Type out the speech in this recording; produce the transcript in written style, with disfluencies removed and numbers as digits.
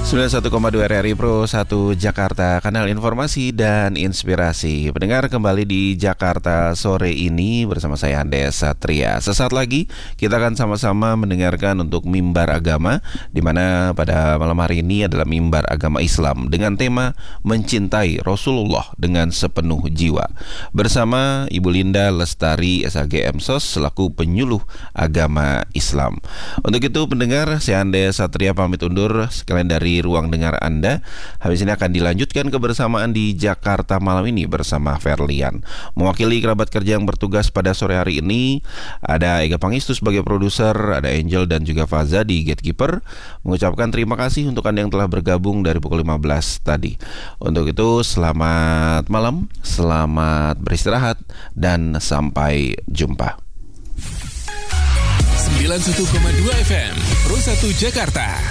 91,2 RRI Pro 1 Jakarta, kanal informasi dan inspirasi. Pendengar, kembali di Jakarta sore ini bersama saya Andes Satria. Sesaat lagi kita akan sama-sama mendengarkan untuk mimbar agama, di mana pada malam hari ini adalah mimbar agama Islam dengan tema mencintai Rasulullah dengan sepenuh jiwa. Bersama Ibu Linda Lestari SAG MSOS selaku penyuluh agama Islam. Untuk itu pendengar, saya Andes Satria pamit undur sekalian dari ruang dengar Anda. Habis ini akan dilanjutkan kebersamaan di Jakarta malam ini bersama Ferlian. Mewakili kerabat kerja yang bertugas pada sore hari ini, ada Ega Pangestu sebagai produser, ada Angel dan juga Faza di Gatekeeper. Mengucapkan terima kasih untuk Anda yang telah bergabung dari pukul 15 tadi. Untuk itu, selamat malam, selamat beristirahat, dan sampai jumpa. 91,2 FM Pro 1 Jakarta.